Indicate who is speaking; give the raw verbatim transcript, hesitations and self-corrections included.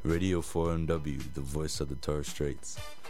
Speaker 1: Radio four M W, the voice of the Torres Straits.